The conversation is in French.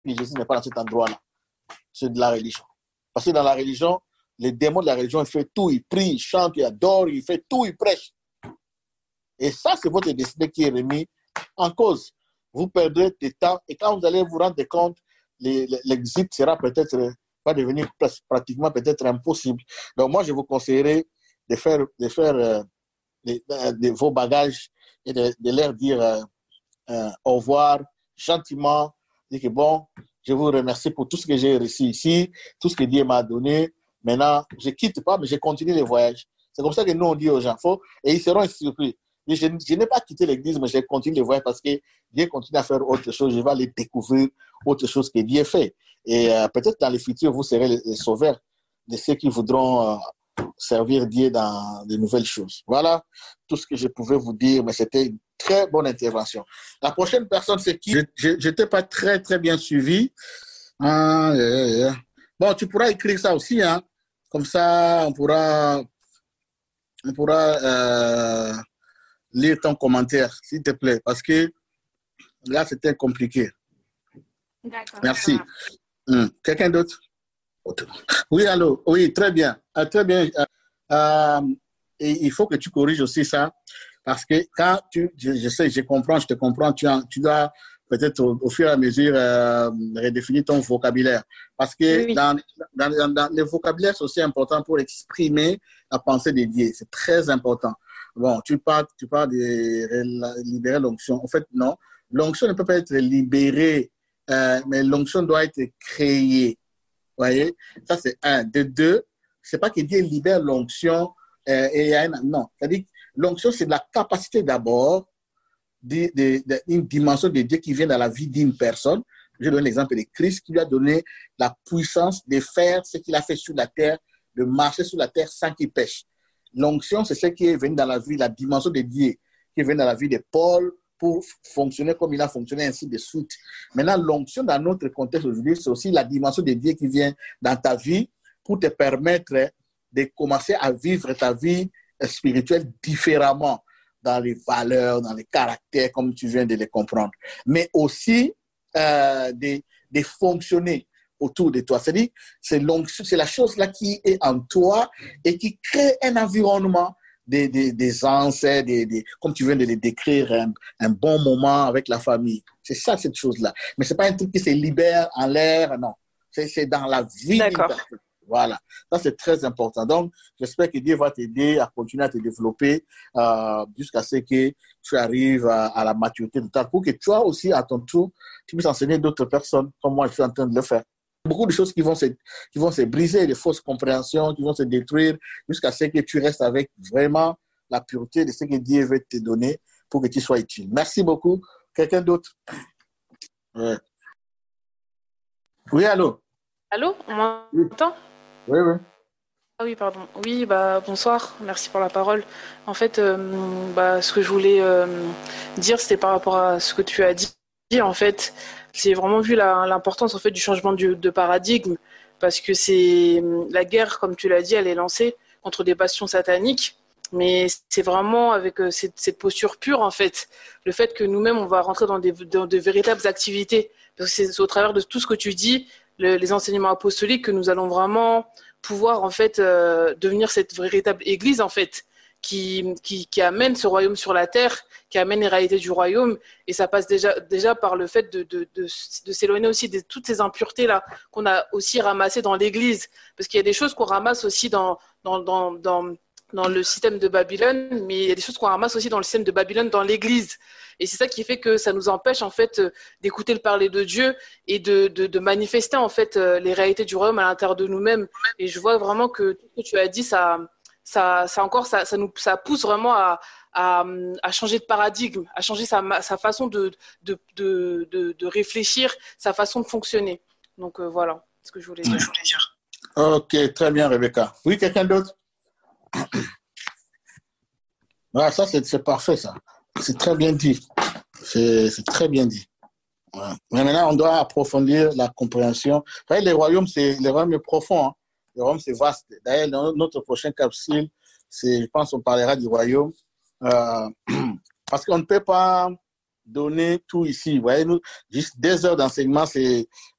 Jésus n'est pas dans cet endroit-là. C'est de la religion. Parce que dans la religion, les démons de la religion, ils font tout, ils prient, ils chantent, ils adorent, ils font tout, ils prêchent. Et ça, c'est votre destinée qui est remis en cause. Vous perdrez du temps et quand vous allez vous rendre compte, l'exit sera peut-être, va devenir pratiquement peut-être impossible. Donc moi, je vous conseillerais de faire vos bagages et de leur dire au revoir gentiment, dire que bon, je vous remercie pour tout ce que j'ai reçu ici, tout ce que Dieu m'a donné. Maintenant, je ne quitte pas, mais je continue le voyage. C'est comme ça que nous, on dit aux gens, et ils seront surpris. Je n'ai pas quitté l'église, mais je continue le voyage parce que Dieu continue à faire autre chose. Je vais aller découvrir autre chose que Dieu fait. Et peut-être dans le futur, vous serez les sauveurs de ceux qui voudront servir Dieu dans de nouvelles choses. Voilà tout ce que je pouvais vous dire, mais c'était une très bonne intervention. La prochaine personne, c'est qui? Je n'étais pas très, très bien suivi. Bon, tu pourras écrire ça aussi, hein? Comme ça, on pourra lire ton commentaire, s'il te plaît, parce que là, c'était compliqué. D'accord. Merci. Quelqu'un d'autre? Oui, allô? Oui, très bien. Très bien. Et il faut que tu corriges aussi ça, parce que quand je sais, je comprends, je te comprends, tu dois peut-être au fur et à mesure redéfinir ton vocabulaire. Parce que oui. dans le vocabulaire, c'est aussi important pour exprimer la pensée de Dieu. C'est très important. Bon, tu parles de libérer l'onction. En fait, non. L'onction ne peut pas être libérée, mais l'onction doit être créée. Vous voyez? Ça, c'est un. De deux, c'est pas que Dieu libère l'onction et il y a un. Non. C'est-à-dire que l'onction, c'est la capacité d'abord d'une dimension de Dieu qui vient dans la vie d'une personne. Je donne l'exemple de Christ qui lui a donné la puissance de faire ce qu'il a fait sur la terre, de marcher sur la terre sans qu'il pêche. L'onction, c'est ce qui est venu dans la vie, la dimension de Dieu qui est venu dans la vie de Paul pour fonctionner comme il a fonctionné, ainsi de suite. Maintenant, l'onction dans notre contexte aujourd'hui, c'est aussi la dimension de Dieu qui vient dans ta vie pour te permettre de commencer à vivre ta vie spirituelle différemment, dans les valeurs, dans les caractères, comme tu viens de les comprendre, mais aussi de fonctionner autour de toi. C'est-à-dire, c'est la chose là qui est en toi et qui crée un environnement des ancêtres, comme tu viens de les décrire, un bon moment avec la famille. C'est ça, cette chose-là. Mais ce n'est pas un truc qui se libère en l'air, non. C'est dans la vie d'une personne. Voilà, ça c'est très important. Donc, j'espère que Dieu va t'aider à continuer à te développer jusqu'à ce que tu arrives à la maturité de ta pour que toi aussi, à ton tour, tu puisses enseigner d'autres personnes, comme moi je suis en train de le faire. Beaucoup de choses qui vont se briser, des fausses compréhensions qui vont se détruire jusqu'à ce que tu restes avec vraiment la pureté de ce que Dieu veut te donner pour que tu sois utile. Merci beaucoup. Quelqu'un d'autre? Ouais. Oui, allô? Allô, on m'entend? Oui, oui. Ah oui, pardon. Oui, bonsoir, merci pour la parole. En fait, ce que je voulais dire, c'était par rapport à ce que tu as dit. En fait, j'ai vraiment vu l'importance en fait du changement de paradigme, parce que c'est la guerre, comme tu l'as dit, elle est lancée contre des passions sataniques, mais c'est vraiment avec cette posture pure en fait, le fait que nous-mêmes on va rentrer dans de véritables activités, parce que c'est au travers de tout ce que tu dis, les enseignements apostoliques, que nous allons vraiment pouvoir en fait devenir cette véritable église en fait qui amène ce royaume sur la terre, qui amène les réalités du royaume, et ça passe déjà par le fait de s'éloigner aussi de toutes ces impuretés là qu'on a aussi ramassées dans l'église, parce qu'il y a des choses qu'on ramasse aussi dans le système de Babylone, mais il y a des choses qu'on ramasse aussi dans le système de Babylone dans l'église. Et c'est ça qui fait que ça nous empêche en fait d'écouter le parler de Dieu et de manifester en fait les réalités du royaume à l'intérieur de nous-mêmes. Et je vois vraiment que tout ce que tu as dit, ça pousse vraiment à changer de paradigme, à changer sa façon de réfléchir, sa façon de fonctionner. Donc voilà ce que je voulais dire. Ok, très bien, Rebecca. Oui, quelqu'un d'autre? Voilà, ça, c'est parfait, ça. C'est très bien dit. C'est très bien dit. Ouais. Mais maintenant, on doit approfondir la compréhension. Les royaumes, le royaume est profond. Hein. Le royaume, c'est vaste. D'ailleurs, dans notre prochaine capsule, je pense qu'on parlera du royaume. Parce qu'on ne peut pas donner tout ici. Vous voyez, juste des heures d'enseignement, c'est